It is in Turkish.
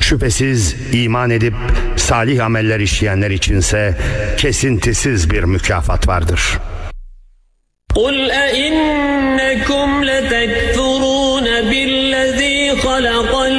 Şüphesiz iman edip salih ameller işleyenler içinse kesintisiz bir mükafat vardır. قُلْ أَئِنَّكُمْ لَتَكْفُرُونَ بِالَّذ۪ي خَلَقَ